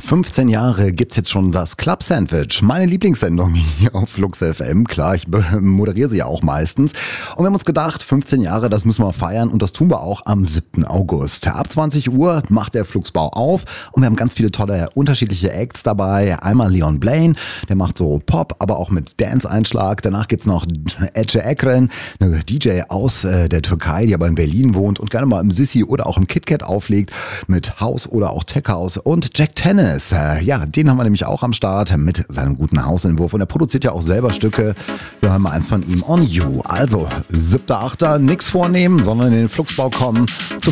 15 Jahre gibt's jetzt schon das Club Sandwich, meine Lieblingssendung hier auf Flux FM. Klar, ich moderiere sie ja auch meistens. Und wir haben uns gedacht, 15 Jahre, das müssen wir feiern und das tun wir auch am 7. August. Ab 20 Uhr macht der Fluxbau auf und wir haben ganz viele tolle, unterschiedliche Acts dabei. Einmal Leon Blaine, der macht so Pop, aber auch mit Dance-Einschlag. Danach gibt's noch Ece Ekren, eine DJ aus der Türkei, die aber in Berlin wohnt und gerne mal im Sissi oder auch im KitKat auflegt mit House oder auch Tech House. Und Jack Tennis, ja, den haben wir nämlich auch am Start mit seinem guten Hausentwurf und er produziert ja auch selber Stücke. Wir hören mal eins von ihm, On You. Also 7.8. nix vornehmen, sondern in den Fluxbau kommen zu